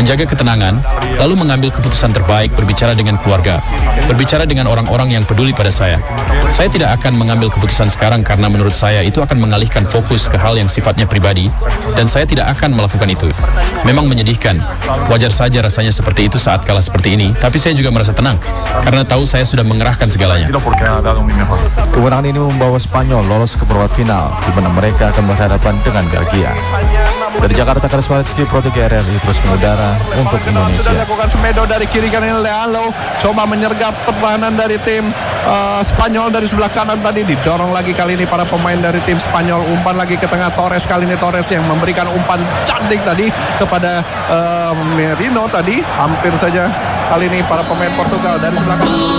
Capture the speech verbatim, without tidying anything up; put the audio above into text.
menjaga ketenangan, lalu mengambil keputusan terbaik, berbicara dengan keluarga, berbicara dengan orang-orang yang peduli pada saya. Saya tidak akan mengambil keputusan sekarang karena menurut saya itu akan mengalihkan fokus ke hal yang sifatnya pribadi, dan saya tidak akan melakukan itu. Memang menyedihkan, wajar saja rasanya seperti itu saat kalah seperti ini, tapi saya juga merasa tenang, karena tahu saya sudah mengerahkan segalanya. Kemenangan ini membawa Spanyol lolos ke perempat final, di mana mereka akan berhadapan dengan Belgia. Dari Jakarta, Karismaski, Pro tiga R R I terus mengudara untuk Indonesia. Dilakukan Semedo dari kiri kanan, Lealo coba menyergap pertahanan dari tim uh, Spanyol dari sebelah kanan tadi, didorong lagi kali ini para pemain dari tim Spanyol. Umpan lagi ke tengah, Torres kali ini, Torres yang memberikan umpan cantik tadi kepada uh, Merino tadi, hampir saja kali ini para pemain Portugal dari sebelah kanan.